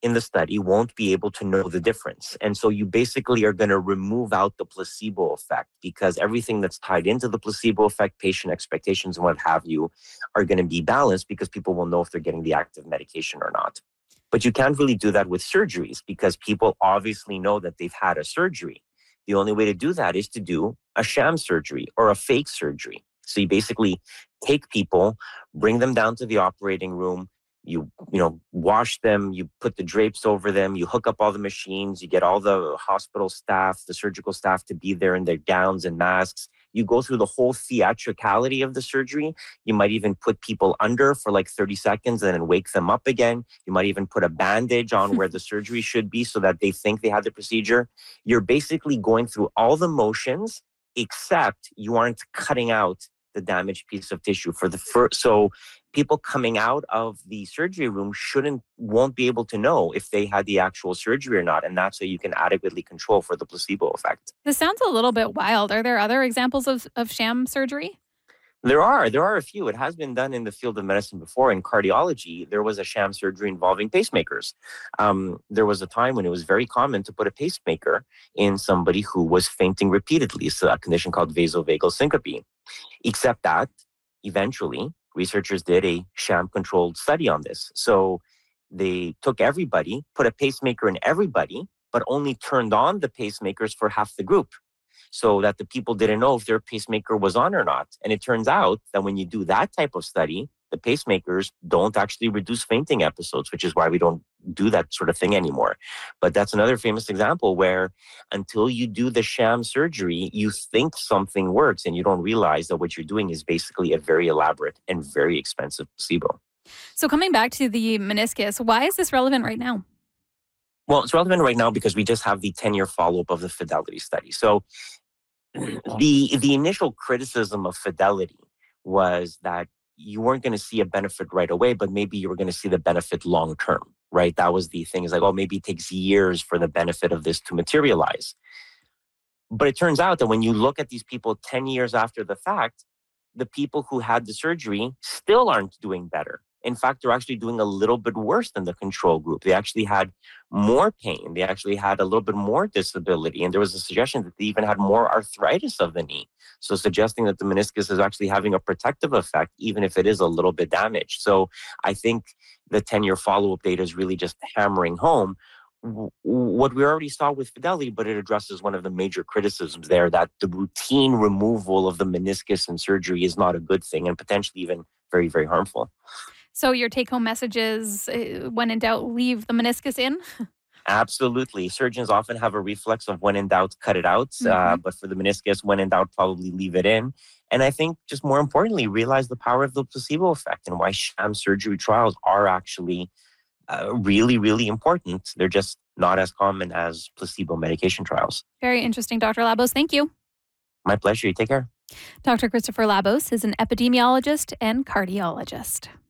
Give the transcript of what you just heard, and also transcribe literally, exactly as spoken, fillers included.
in the study won't be able to know the difference. And so you basically are going to remove out the placebo effect, because everything that's tied into the placebo effect, patient expectations and what have you, are going to be balanced because people will know if they're getting the active medication or not. But you can't really do that with surgeries because people obviously know that they've had a surgery. The only way to do that is to do a sham surgery or a fake surgery. So you basically take people, bring them down to the operating room, you you know, wash them, you put the drapes over them, you hook up all the machines, you get all the hospital staff, the surgical staff to be there in their gowns and masks. You go through the whole theatricality of the surgery. You might even put people under for like thirty seconds and then wake them up again. You might even put a bandage on where the surgery should be so that they think they had the procedure. You're basically going through all the motions, except you aren't cutting out the damaged piece of tissue for the first. So people coming out of the surgery room shouldn't, won't be able to know if they had the actual surgery or not. And that's how you can adequately control for the placebo effect. This sounds a little bit wild. Are there other examples of, of sham surgery? There are. There are a few. It has been done in the field of medicine before. In cardiology, there was a sham surgery involving pacemakers. Um, there was a time when it was very common to put a pacemaker in somebody who was fainting repeatedly. It's a condition called vasovagal syncope. Except that eventually researchers did a sham-controlled study on this. So they took everybody, put a pacemaker in everybody, but only turned on the pacemakers for half the group, so that the people didn't know if their pacemaker was on or not. And it turns out that when you do that type of study, the pacemakers don't actually reduce fainting episodes, which is why we don't do that sort of thing anymore. But that's another famous example where until you do the sham surgery, you think something works and you don't realize that what you're doing is basically a very elaborate and very expensive placebo. So coming back to the meniscus, why is this relevant right now? Well, it's relevant right now because we just have the ten-year follow-up of the Fidelity study. So the the initial criticism of Fidelity was that you weren't going to see a benefit right away, but maybe you were going to see the benefit long term, right? That was the thing. Is like, oh, maybe it takes years for the benefit of this to materialize. But it turns out that when you look at these people ten years after the fact, the people who had the surgery still aren't doing better. In fact, they're actually doing a little bit worse than the control group. They actually had more pain. They actually had a little bit more disability. And there was a suggestion that they even had more arthritis of the knee. So suggesting that the meniscus is actually having a protective effect, even if it is a little bit damaged. So I think the ten-year follow-up data is really just hammering home what we already saw with Fidelity, but it addresses one of the major criticisms there, that the routine removal of the meniscus in surgery is not a good thing and potentially even very, very harmful. So your take-home message is, uh, when in doubt, leave the meniscus in? Absolutely. Surgeons often have a reflex of when in doubt, cut it out. Mm-hmm. Uh, but for the meniscus, when in doubt, probably leave it in. And I think just more importantly, realize the power of the placebo effect and why sham surgery trials are actually uh, really, really important. They're just not as common as placebo medication trials. Very interesting, Doctor Labos. Thank you. My pleasure. You take care. Doctor Christopher Labos is an epidemiologist and cardiologist.